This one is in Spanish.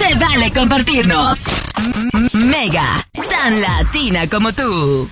Se vale compartirnos. Mega, tan latina como tú.